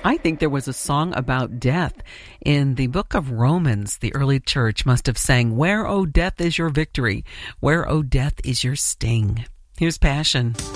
I think there was a song about death. In the book of Romans, the early church must have sang, "Where, O death, is your victory? Where, O death, is your sting?" Here's Passion.